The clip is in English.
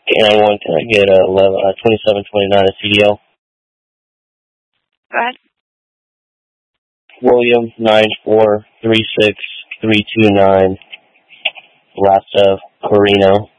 K91, can I get 2729 a CDL? Go ahead. William 9436329, last of Corino.